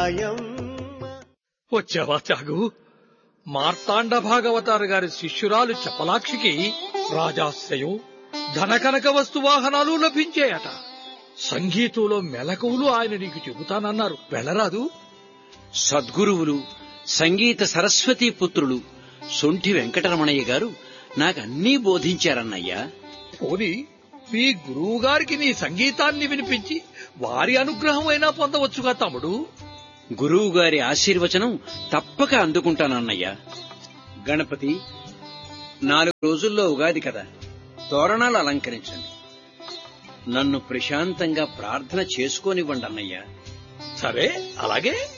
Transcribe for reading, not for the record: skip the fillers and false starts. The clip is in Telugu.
వచ్చావా త్యాగు? మార్తాండ భాగవతారు గారి శిష్యురాలు చపలాక్షికి రాజాశ్రయం, ధనకనక వస్తువాహనాలు లభించాయట. సంగీతంలో మెలకువలు ఆయన నీకు చెబుతానన్నారు, వెళ్ళరాదు? సద్గురువులు, సంగీత సరస్వతీ పుత్రులు సొంఠి వెంకటరమణయ్య గారు నాకన్నీ బోధించారన్నయ్యా. పోనీ మీ గురువు గారికి నీ సంగీతాన్ని వినిపించి వారి అనుగ్రహం అయినా పొందవచ్చుగా తమ్ముడు. గురువు గారి ఆశీర్వచనం తప్పక అందుకుంటానన్నయ్యా. గణపతి, 4 రోజుల్లో ఉగాది కదా, తోరణాలు అలంకరించండి. నన్ను ప్రశాంతంగా ప్రార్థన చేసుకోనివ్వండి అన్నయ్యా. సరే, అలాగే.